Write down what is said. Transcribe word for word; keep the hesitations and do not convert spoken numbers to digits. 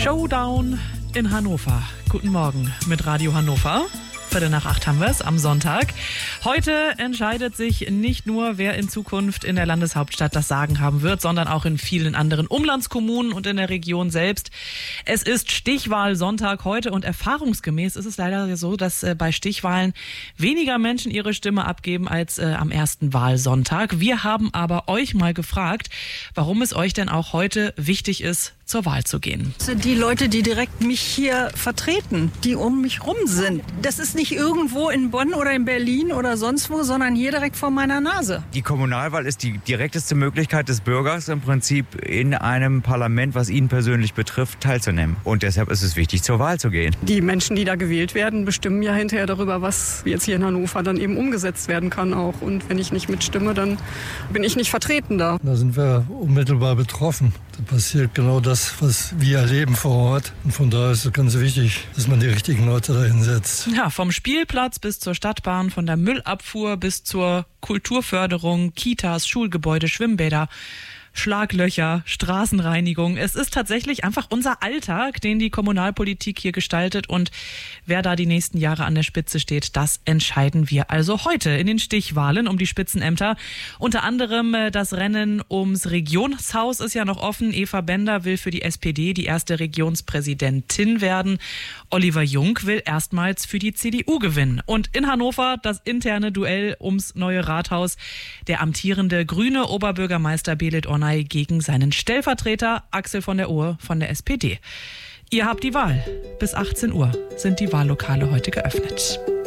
Showdown in Hannover. Guten Morgen mit Radio Hannover. Viertel nach acht haben wir es am Sonntag. Heute entscheidet sich nicht nur, wer in Zukunft in der Landeshauptstadt das Sagen haben wird, sondern auch in vielen anderen Umlandskommunen und in der Region selbst. Es ist Stichwahlsonntag heute und erfahrungsgemäß ist es leider so, dass äh, bei Stichwahlen weniger Menschen ihre Stimme abgeben als äh, am ersten Wahlsonntag. Wir haben aber euch mal gefragt, warum es euch denn auch heute wichtig ist, zur Wahl zu gehen. Das sind die Leute, die direkt mich hier vertreten, die um mich rum sind. Das ist nicht irgendwo in Bonn oder in Berlin oder sonst wo, sondern hier direkt vor meiner Nase. Die Kommunalwahl ist die direkteste Möglichkeit des Bürgers, im Prinzip in einem Parlament, was ihn persönlich betrifft, teilzunehmen. Und deshalb ist es wichtig, zur Wahl zu gehen. Die Menschen, die da gewählt werden, bestimmen ja hinterher darüber, was jetzt hier in Hannover dann eben umgesetzt werden kann auch. Und wenn ich nicht mitstimme, dann bin ich nicht vertreten da. Da sind wir unmittelbar betroffen. Da passiert genau das, was wir erleben vor Ort. Und von daher ist es ganz wichtig, dass man die richtigen Leute dahin setzt. Ja, vom Spielplatz bis zur Stadtbahn, von der Müllabfuhr bis zur Kulturförderung, Kitas, Schulgebäude, Schwimmbäder, Schlaglöcher, Straßenreinigung. Es ist tatsächlich einfach unser Alltag, den die Kommunalpolitik hier gestaltet, und wer da die nächsten Jahre an der Spitze steht, das entscheiden wir also heute in den Stichwahlen um die Spitzenämter. Unter anderem das Rennen ums Regionshaus ist ja noch offen. Eva Bender will für die S P D die erste Regionspräsidentin werden. Oliver Jung will erstmals für die C D U gewinnen. Und in Hannover das interne Duell ums neue Rathaus. Der amtierende grüne Oberbürgermeister Belit Ornay gegen seinen Stellvertreter Axel von der Ohe von der S P D. Ihr habt die Wahl. Bis achtzehn Uhr sind die Wahllokale heute geöffnet.